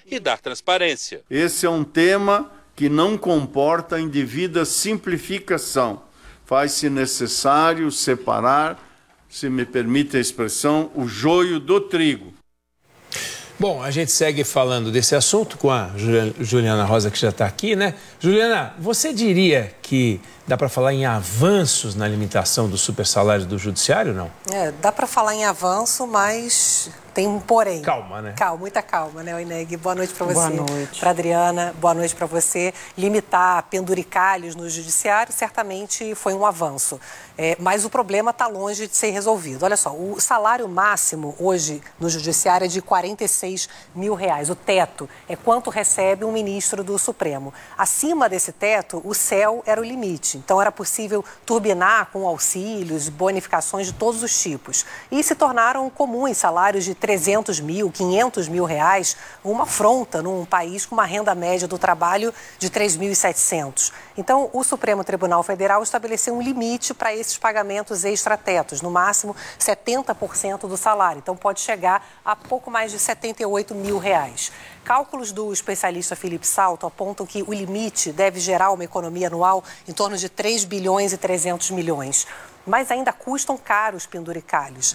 e dar transparência. Esse é um tema que não comporta a indevida simplificação. Faz-se necessário separar, se me permite a expressão, o joio do trigo. Bom, a gente segue falando desse assunto com a Juliana Rosa, que já está aqui, né? Juliana, você diria que dá para falar em avanços na limitação do supersalário do judiciário, não? Dá para falar em avanço, mas tem um porém. Calma, né? Muita calma, né, Oineg? Boa noite para você. Boa noite. Para Adriana, boa noite para você. Limitar penduricalhos no judiciário certamente foi um avanço, mas o problema está longe de ser resolvido. Olha só, o salário máximo hoje no judiciário é de R$46 mil. O teto é quanto recebe um ministro do Supremo. Acima desse teto, o céu era o limite. Então, era possível turbinar com auxílios, bonificações de todos os tipos. E se tornaram comuns salários de R$300 mil, R$500 mil, uma afronta num país com uma renda média do trabalho de 3.700. Então, o Supremo Tribunal Federal estabeleceu um limite para esses pagamentos extratetos, no máximo 70% do salário. Então, pode chegar a pouco mais de R$78 mil. Cálculos do especialista Felipe Salto apontam que o limite deve gerar uma economia anual em torno de 3 bilhões e 300 milhões. Mas ainda custam caros penduricalhos,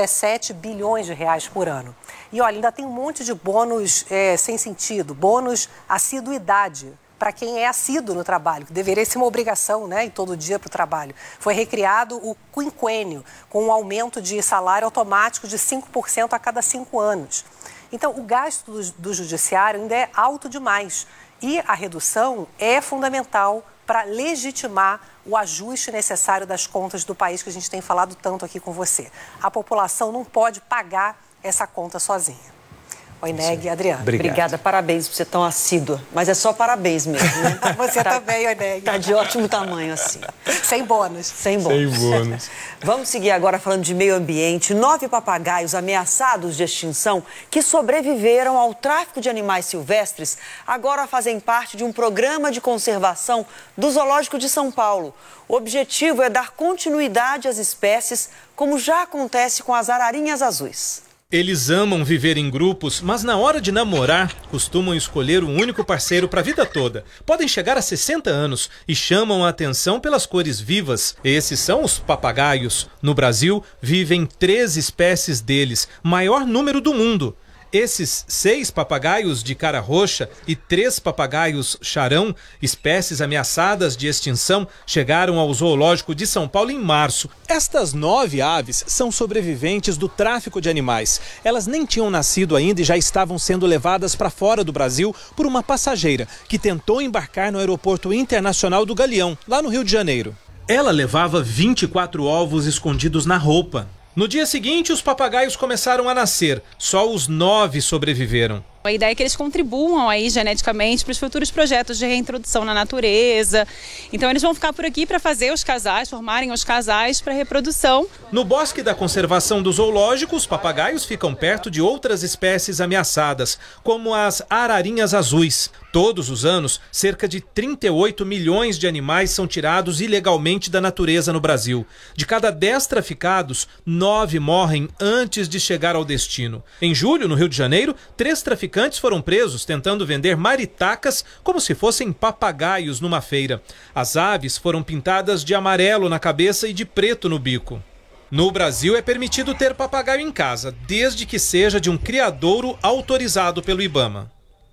17 bilhões de reais por ano. E olha, ainda tem um monte de bônus sem sentido, bônus assiduidade, para quem é assíduo no trabalho, que deveria ser uma obrigação, né, ir todo dia para o trabalho. Foi recriado o quinquênio, com um aumento de salário automático de 5% a cada 5 anos. Então, o gasto do judiciário ainda é alto demais e a redução é fundamental para legitimar o ajuste necessário das contas do país que a gente tem falado tanto aqui com você. A população não pode pagar essa conta sozinha. Oineg, Adriana. Obrigada, parabéns por ser tão assídua. Mas é só parabéns mesmo, né? Você também, Oineg. Tá de ótimo tamanho, assim. Sem bônus. Sem bônus. Vamos seguir agora falando de meio ambiente. 9 papagaios ameaçados de extinção que sobreviveram ao tráfico de animais silvestres agora fazem parte de um programa de conservação do Zoológico de São Paulo. O objetivo é dar continuidade às espécies, como já acontece com as ararinhas azuis. Eles amam viver em grupos, mas na hora de namorar, costumam escolher um único parceiro para a vida toda. Podem chegar a 60 anos e chamam a atenção pelas cores vivas. Esses são os papagaios. No Brasil, vivem 13 espécies deles, maior número do mundo. Esses 6 papagaios de cara roxa e 3 papagaios charão, espécies ameaçadas de extinção, chegaram ao Zoológico de São Paulo em março. Estas 9 aves são sobreviventes do tráfico de animais. Elas nem tinham nascido ainda e já estavam sendo levadas para fora do Brasil por uma passageira que tentou embarcar no Aeroporto Internacional do Galeão, lá no Rio de Janeiro. Ela levava 24 ovos escondidos na roupa. No dia seguinte, os papagaios começaram a nascer. Só os 9 sobreviveram. A ideia é que eles contribuam aí geneticamente para os futuros projetos de reintrodução na natureza. Então eles vão ficar por aqui para fazer os casais, formarem os casais para reprodução. No Bosque da Conservação do Zoológico, os papagaios ficam perto de outras espécies ameaçadas, como as ararinhas azuis. Todos os anos, cerca de 38 milhões de animais são tirados ilegalmente da natureza no Brasil. De cada 10 traficados, 9 morrem antes de chegar ao destino. Em julho, no Rio de Janeiro, 3 traficantes foram presos tentando vender maritacas como se fossem papagaios numa feira. As aves foram pintadas de amarelo na cabeça e de preto no bico. No Brasil é permitido ter papagaio em casa, desde que seja de um criadouro autorizado pelo IBAMA.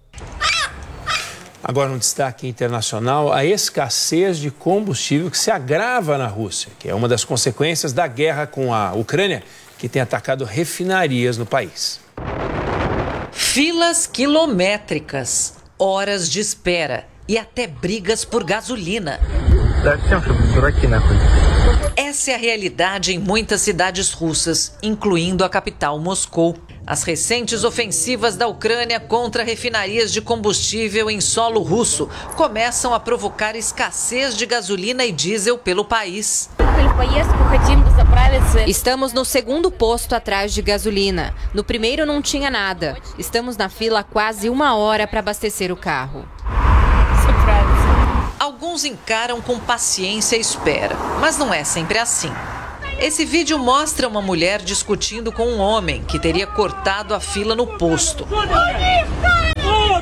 Agora, um destaque internacional, a escassez de combustível que se agrava na Rússia, que é uma das consequências da guerra com a Ucrânia, que tem atacado refinarias no país. Filas quilométricas, horas de espera e até brigas por gasolina. Essa é a realidade em muitas cidades russas, incluindo a capital Moscou. As recentes ofensivas da Ucrânia contra refinarias de combustível em solo russo começam a provocar escassez de gasolina e diesel pelo país. Estamos no segundo posto atrás de gasolina. No primeiro não tinha nada. Estamos na fila há quase 1 hora para abastecer o carro. Alguns encaram com paciência a espera, mas não é sempre assim. Esse vídeo mostra uma mulher discutindo com um homem que teria cortado a fila no posto.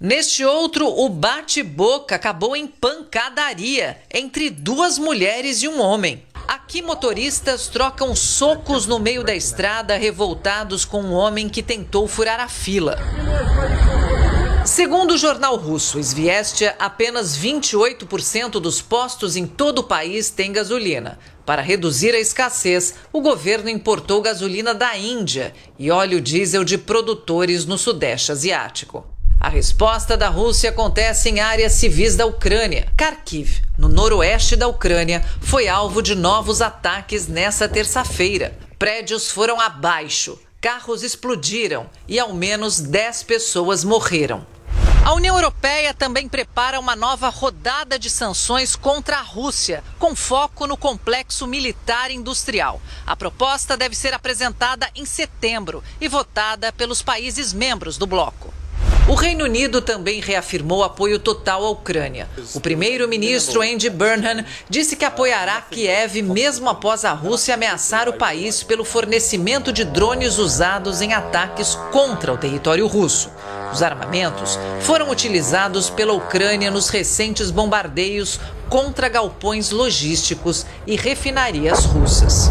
Neste outro, o bate-boca acabou em pancadaria entre duas mulheres e um homem. Aqui, motoristas trocam socos no meio da estrada, revoltados com um homem que tentou furar a fila. Segundo o jornal russo Izviestia, apenas 28% dos postos em todo o país têm gasolina. Para reduzir a escassez, o governo importou gasolina da Índia e óleo diesel de produtores no Sudeste Asiático. A resposta da Rússia acontece em áreas civis da Ucrânia. Kharkiv, no noroeste da Ucrânia, foi alvo de novos ataques nesta terça-feira. Prédios foram abaixo, carros explodiram e ao menos 10 pessoas morreram. A União Europeia também prepara uma nova rodada de sanções contra a Rússia, com foco no complexo militar industrial. A proposta deve ser apresentada em setembro e votada pelos países membros do bloco. O Reino Unido também reafirmou apoio total à Ucrânia. O primeiro-ministro Andy Burnham disse que apoiará Kiev mesmo após a Rússia ameaçar o país pelo fornecimento de drones usados em ataques contra o território russo. Os armamentos foram utilizados pela Ucrânia nos recentes bombardeios contra galpões logísticos e refinarias russas.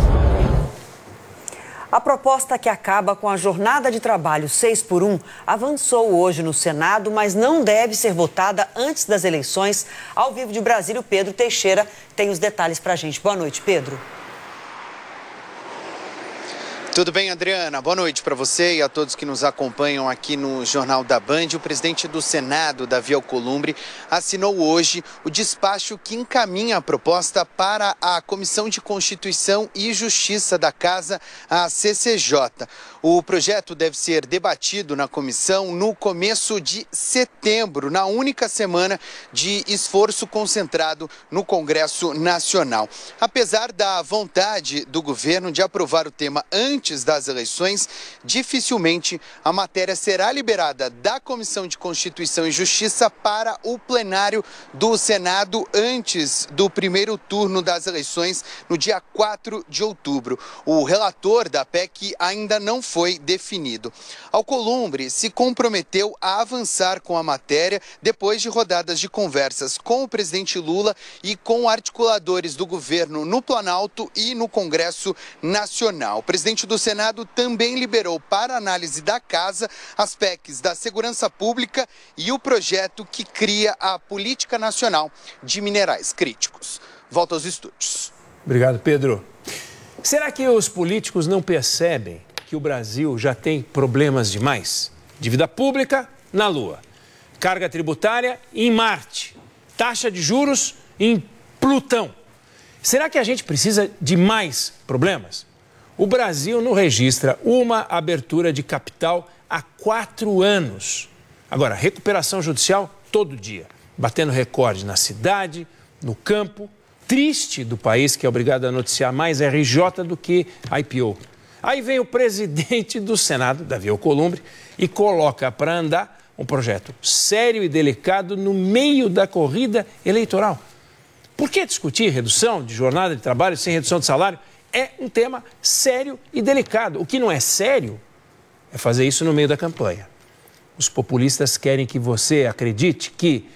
A proposta que acaba com a jornada de trabalho 6x1 avançou hoje no Senado, mas não deve ser votada antes das eleições. Ao vivo de Brasília, o Pedro Teixeira tem os detalhes para a gente. Boa noite, Pedro. Tudo bem, Adriana? Boa noite para você e a todos que nos acompanham aqui no Jornal da Band. O presidente do Senado, Davi Alcolumbre, assinou hoje o despacho que encaminha a proposta para a Comissão de Constituição e Justiça da Casa, a CCJ. O projeto deve ser debatido na comissão no começo de setembro, na única semana de esforço concentrado no Congresso Nacional. Apesar da vontade do governo de aprovar o tema antes das eleições, dificilmente a matéria será liberada da Comissão de Constituição e Justiça para o plenário do Senado antes do primeiro turno das eleições, no dia 4 de outubro. O relator da PEC ainda não foi definido. Alcolumbre se comprometeu a avançar com a matéria depois de rodadas de conversas com o presidente Lula e com articuladores do governo no Planalto e no Congresso Nacional. O presidente do Senado também liberou para análise da Casa as PECs da Segurança Pública e o projeto que cria a Política Nacional de Minerais Críticos. Volta aos estúdios. Obrigado, Pedro. Será que os políticos não percebem que o Brasil já tem problemas demais? Dívida pública na Lua, carga tributária em Marte, taxa de juros em Plutão. Será que a gente precisa de mais problemas? O Brasil não registra uma abertura de capital há 4 anos. Agora, recuperação judicial todo dia, batendo recorde na cidade, no campo. Triste do país que é obrigado a noticiar mais RJ do que IPO. Aí vem o presidente do Senado, Davi Alcolumbre, e coloca para andar um projeto sério e delicado no meio da corrida eleitoral. Por que discutir redução de jornada de trabalho sem redução de salário? É um tema sério e delicado. O que não é sério é fazer isso no meio da campanha. Os populistas querem que você acredite que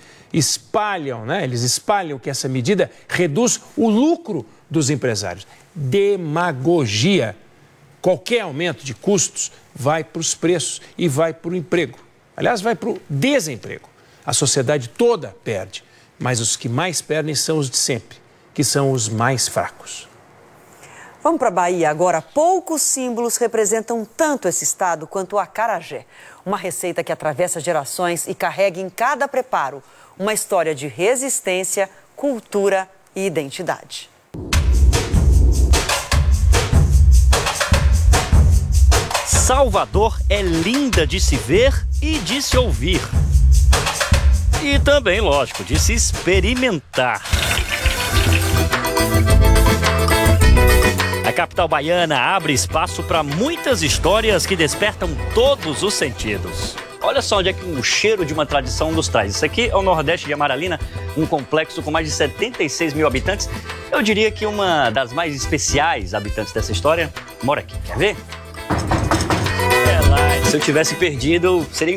eles espalham que essa medida reduz o lucro dos empresários. Demagogia. Qualquer aumento de custos vai para os preços e vai para o emprego. Aliás, vai para o desemprego. A sociedade toda perde, mas os que mais perdem são os de sempre, que são os mais fracos. Vamos para a Bahia agora. Poucos símbolos representam tanto esse estado quanto o acarajé. Uma receita que atravessa gerações e carrega em cada preparo uma história de resistência, cultura e identidade. Salvador é linda de se ver e de se ouvir. E também, lógico, de se experimentar. A capital baiana abre espaço para muitas histórias que despertam todos os sentidos. Olha só onde é que o cheiro de uma tradição nos traz. Isso aqui é o Nordeste de Amaralina, um complexo com mais de 76 mil habitantes. Eu diria que uma das mais especiais habitantes dessa história mora aqui. Quer ver? Se eu tivesse perdido, seria